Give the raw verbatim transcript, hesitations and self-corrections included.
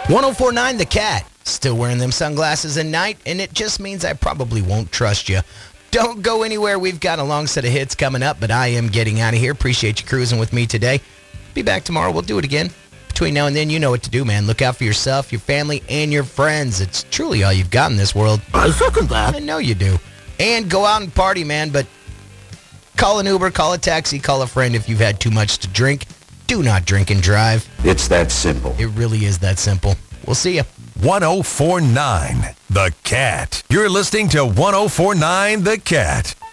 one oh four point nine The Cat. Still wearing them sunglasses at night, and it just means I probably won't trust you. Don't go anywhere. We've got a long set of hits coming up, but I am getting out of here. Appreciate you cruising with me today. Be back tomorrow. We'll do it again. Between now and then, you know what to do, man. Look out for yourself, your family, and your friends. It's truly all you've got in this world. I second that. I know you do. And go out and party, man, but call an Uber, call a taxi, call a friend if you've had too much to drink. Do not drink and drive. It's that simple. It really is that simple. We'll see you. one oh four point nine The Cat. You're listening to one oh four point nine The Cat.